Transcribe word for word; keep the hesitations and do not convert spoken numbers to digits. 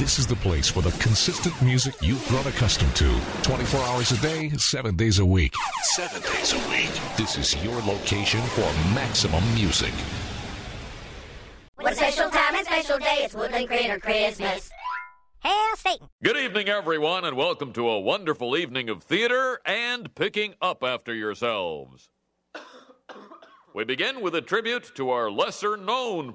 This is the place for the consistent music you've grown accustomed to. twenty-four hours a day, seven days a week. Seven days a week. This is your location for maximum music. What a special time and special day, it's Woodland Critter Christmas. Hail Satan! Good evening, everyone, and welcome to a wonderful evening of theater and picking up after yourselves. We begin with a tribute to our lesser-known